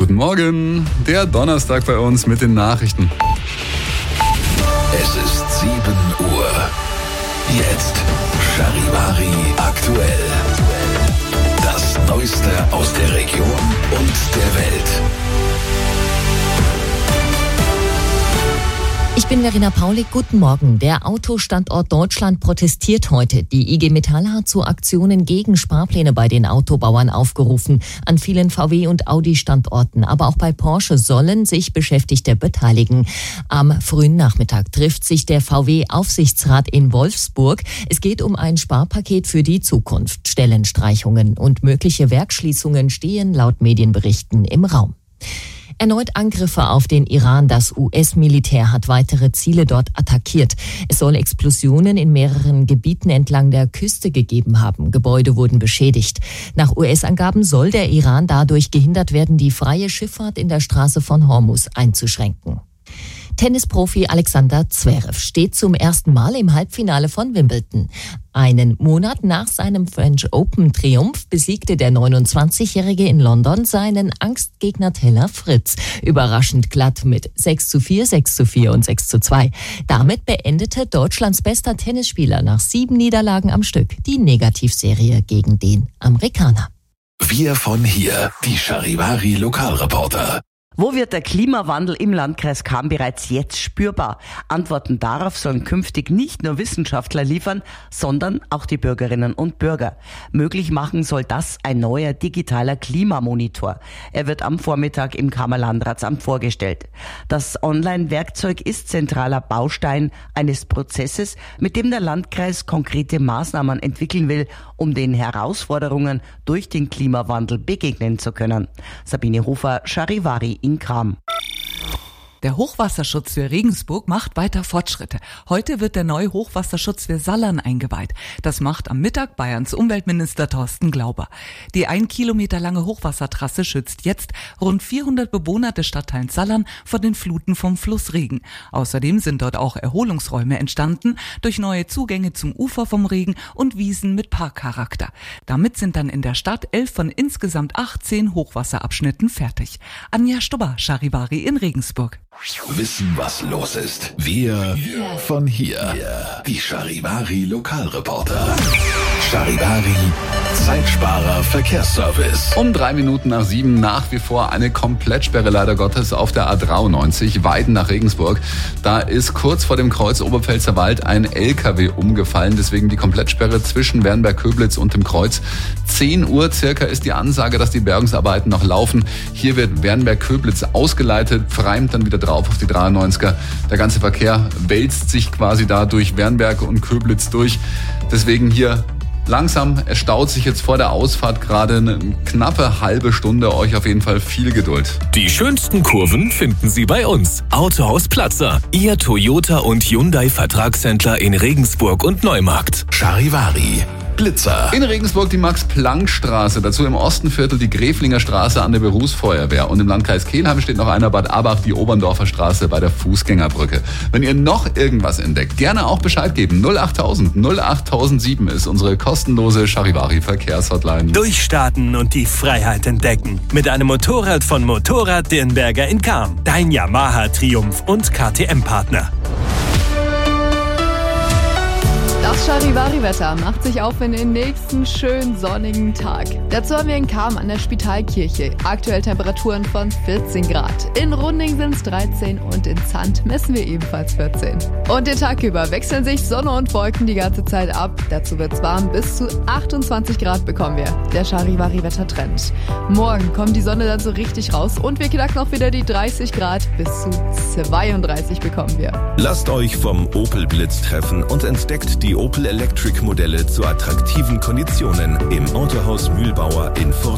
Guten Morgen, der Donnerstag bei uns mit den Nachrichten. Es ist 7 Uhr. Jetzt Charivari aktuell. Das Neueste aus der Region und der Welt. Ich bin Verena Paulik, guten Morgen. Der Autostandort Deutschland protestiert heute. Die IG Metall hat zu Aktionen gegen Sparpläne bei den Autobauern aufgerufen. An vielen VW- und Audi-Standorten, aber auch bei Porsche sollen sich Beschäftigte beteiligen. Am frühen Nachmittag trifft sich der VW-Aufsichtsrat in Wolfsburg. Es geht um ein Sparpaket für die Zukunft. Stellenstreichungen und mögliche Werksschließungen stehen laut Medienberichten im Raum. Erneut Angriffe auf den Iran. Das US-Militär hat weitere Ziele dort attackiert. Es soll Explosionen in mehreren Gebieten entlang der Küste gegeben haben. Gebäude wurden beschädigt. Nach US-Angaben soll der Iran dadurch gehindert werden, die freie Schifffahrt in der Straße von Hormuz einzuschränken. Tennisprofi Alexander Zverev steht zum ersten Mal im Halbfinale von Wimbledon. Einen Monat nach seinem French Open-Triumph besiegte der 29-Jährige in London seinen Angstgegner Taylor Fritz. Überraschend glatt mit 6:4, 6:4 und 6:2. Damit beendete Deutschlands bester Tennisspieler nach 7 Niederlagen am Stück die Negativserie gegen den Amerikaner. Wir von hier, die Charivari Lokalreporter. Wo wird der Klimawandel im Landkreis Cham bereits jetzt spürbar? Antworten darauf sollen künftig nicht nur Wissenschaftler liefern, sondern auch die Bürgerinnen und Bürger. Möglich machen soll das ein neuer digitaler Klimamonitor. Er wird am Vormittag im Chamer Landratsamt vorgestellt. Das Online-Werkzeug ist zentraler Baustein eines Prozesses, mit dem der Landkreis konkrete Maßnahmen entwickeln will, um den Herausforderungen durch den Klimawandel begegnen zu können. Sabine Hofer, Charivari in Cham. Der Hochwasserschutz für Regensburg macht weiter Fortschritte. Heute wird der neue Hochwasserschutz für Sallern eingeweiht. Das macht am Mittag Bayerns Umweltminister Thorsten Glauber. Die 1 Kilometer lange Hochwassertrasse schützt jetzt rund 400 Bewohner des Stadtteils Sallern vor den Fluten vom Fluss Regen. Außerdem sind dort auch Erholungsräume entstanden durch neue Zugänge zum Ufer vom Regen und Wiesen mit Parkcharakter. Damit sind dann in der Stadt 11 von insgesamt 18 Hochwasserabschnitten fertig. Anja Stubber, Charivari in Regensburg. Wissen, was los ist. Wir von hier. Die Charivari Lokalreporter. Charivari Zeitsparer Verkehrsservice. Um 3 Minuten nach 7 nach wie vor eine Komplettsperre leider Gottes auf der A93 Weiden nach Regensburg. Da ist kurz vor dem Kreuz Oberpfälzer Wald ein LKW umgefallen. Deswegen die Komplettsperre zwischen Wernberg-Köblitz und dem Kreuz. 10 Uhr circa ist die Ansage, dass die Bergungsarbeiten noch laufen. Hier wird Wernberg-Köblitz ausgeleitet, freimt dann wieder drauf auf die 93er. Der ganze Verkehr wälzt sich quasi da durch Wernberg und Köblitz durch. Deswegen hier langsam, es staut sich jetzt vor der Ausfahrt gerade eine knappe halbe Stunde. Euch auf jeden Fall viel Geduld. Die schönsten Kurven finden Sie bei uns. Autohaus Platzer, Ihr Toyota und Hyundai Vertragshändler in Regensburg und Neumarkt. Charivari Blitzer. In Regensburg die Max-Planck-Straße, dazu im Ostenviertel die Gräflinger Straße an der Berufsfeuerwehr. Und im Landkreis Kelheim steht noch einer Bad Abach, die Oberndorfer Straße bei der Fußgängerbrücke. Wenn ihr noch irgendwas entdeckt, gerne auch Bescheid geben. 08000 08007 ist unsere kostenlose Charivari-Verkehrshotline. Durchstarten und die Freiheit entdecken. Mit einem Motorrad von Motorrad Dirnberger in Cham. Dein Yamaha Triumph und KTM-Partner. Das Charivari-Wetter macht sich auf in den nächsten schönen sonnigen Tag. Dazu haben wir in Cham an der Spitalkirche aktuell Temperaturen von 14 Grad. In Runding sind es 13 und in Zandt messen wir ebenfalls 14. Und den Tag über wechseln sich Sonne und Wolken die ganze Zeit ab. Dazu wird's warm, bis zu 28 Grad bekommen wir. Der Charivari-Wettertrend. Morgen kommt die Sonne dann so richtig raus und wir knacken auch wieder die 30 Grad. Bis zu 32 bekommen wir. Lasst euch vom Opel Blitz treffen und entdeckt die Opel Electric Modelle zu attraktiven Konditionen im Autohaus Mühlbauer in Furt.